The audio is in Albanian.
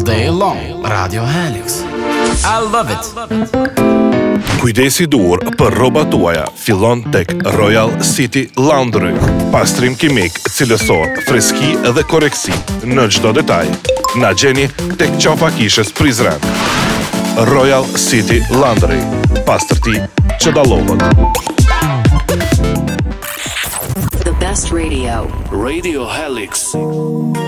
day long. Radio Helix. I love it. Kujdesi dur për rrobat tuaja fillon tek Royal City Laundry. Pastrim kimik, cilësor, freski dhe korreksi në çdo detaj. Na gjeni tek qafa kishës Prizren. Royal City Laundry. Pastërti që dallohet. The best radio. Radio Helix.